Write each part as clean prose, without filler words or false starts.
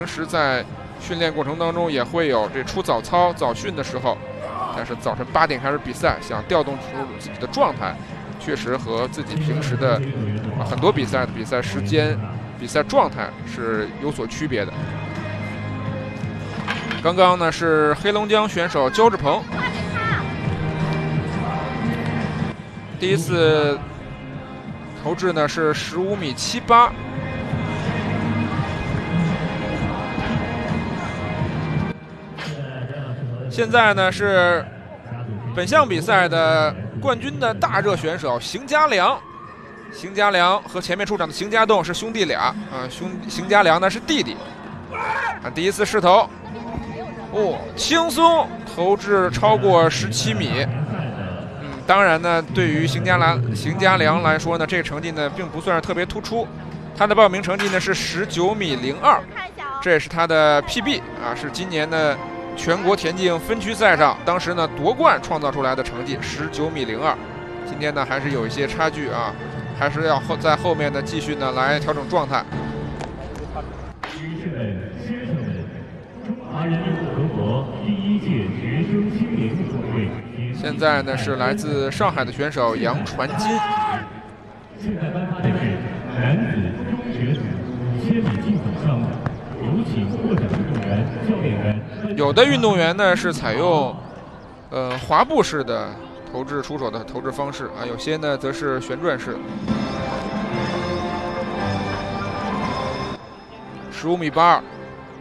平时在训练过程当中也会有这出早操、早训的时候，但是早晨8点开始比赛，想调动出自己的状态，确实和自己平时的很多比赛的比赛时间、比赛状态是有所区别的。刚刚呢是黑龙江选手焦志鹏，第一次投掷呢是15.78米。现在呢是本项比赛的冠军的大热选手邢家良，邢家良和前面出场的邢家栋是兄弟俩啊，邢家良呢是弟弟。第一次试投，轻松投掷超过17米。当然呢，对于邢家良来说呢，这个成绩呢并不算是特别突出。他的报名成绩呢是19.02米，这也是他的 PB 啊，是今年的全国田径分区赛上当时呢夺冠创造出来的成绩19.02米。今天呢还是有一些差距啊，还是要在后面呢继续呢来调整状态。 女士们、先生们，中华人民共和国第1届学生青年运动会。 现在呢是来自上海的选手杨传金。 现在颁发的是男子中学组5000米竞走项目，有请获奖运动员、教练员。 有的运动员呢是采用滑步式的投掷出手的投掷方式啊，有些呢则是旋转式。15.82米。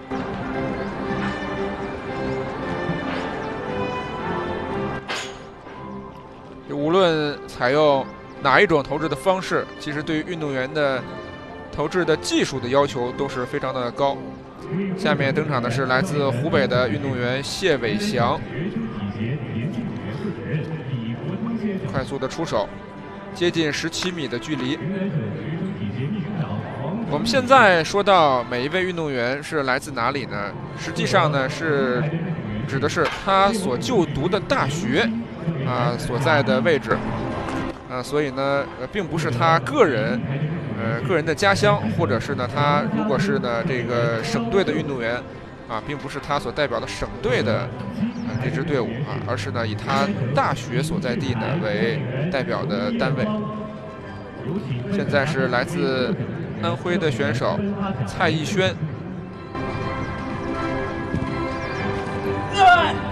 无论采用哪一种投掷的方式，其实对于运动员的投掷的技术的要求都是非常的高。下面登场的是来自湖北的运动员谢伟翔，快速的出手，接近17米的距离。我们现在说到每一位运动员是来自哪里呢？实际上呢是指的是他所就读的大学所在的位置所以呢并不是他个人的家乡，或者是呢他如果是呢这个省队的运动员并不是他所代表的省队的这支队伍而是呢以他大学所在地呢为代表的单位。现在是来自安徽的选手蔡艺轩。